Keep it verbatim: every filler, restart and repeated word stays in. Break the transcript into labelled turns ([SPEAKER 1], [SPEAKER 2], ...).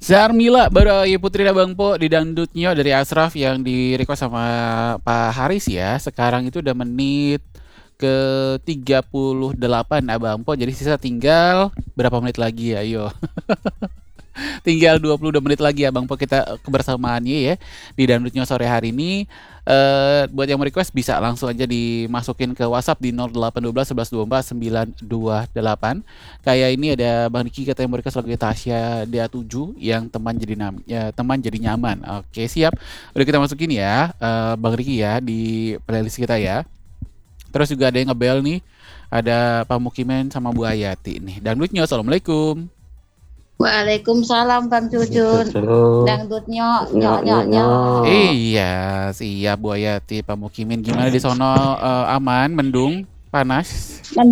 [SPEAKER 1] Zarmila Barai Putri Bang Po di Dangdutnya dari Asraf yang di request sama Pak Haris ya. Sekarang itu udah menit ke tiga puluh delapan Abang Po. Jadi sisa tinggal berapa menit lagi ya? Ayo. Tinggal dua puluh dua menit lagi ya Bang Po kita kebersamaannya ya di Dangdutnya sore hari ini. Eh buat yang mau request bisa langsung aja dimasukin ke WhatsApp di nol delapan satu dua satu satu dua empat sembilan dua delapan. Kayak ini ada Bang Diki katanya mau request lagu Tasya D A tujuh yang teman jadi nam ya, teman jadi nyaman. Oke, siap. Udah kita masukin ya eh, Bang Diki ya di playlist kita ya. Terus juga ada yang ngebel nih. Ada Pak Mukimen sama Bu Ayati nih. Dangdutnya, assalamualaikum.
[SPEAKER 2] Waalaikumsalam Kang Cucun. Dangdut nyok nyok nyok nyok.
[SPEAKER 1] Iya, siap Bu Ayati, Pak Mukimin. Gimana di sono eh, aman, mendung, panas?